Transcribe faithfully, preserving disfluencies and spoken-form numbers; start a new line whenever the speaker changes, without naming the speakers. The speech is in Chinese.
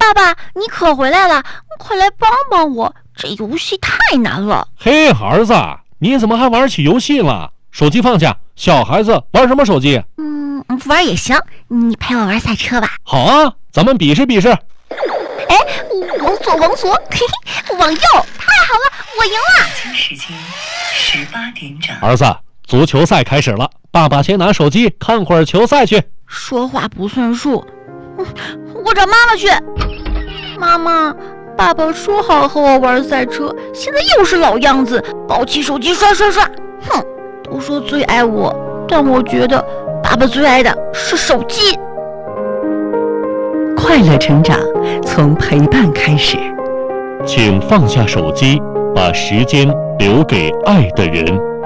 爸爸，你可回来了，快来帮帮我，这游戏太难了。
嘿，儿子，你怎么还玩起游戏了？手机放下，小孩子玩什么手机？
嗯，不玩也行，你陪我玩赛车吧。
好啊，咱们比试比试。
哎，往左往左，嘿嘿，往右，太好了，我赢了。
北京时间十八点整。
儿子，足球赛开始了，爸爸先拿手机看会儿球赛去。
说话不算数，我找妈妈去。妈妈，爸爸说好和我玩赛车，现在又是老样子，抱起手机刷刷刷。哼，都说最爱我，但我觉得爸爸最爱的是手机。
快乐成长，从陪伴开始。
请放下手机，把时间留给爱的人。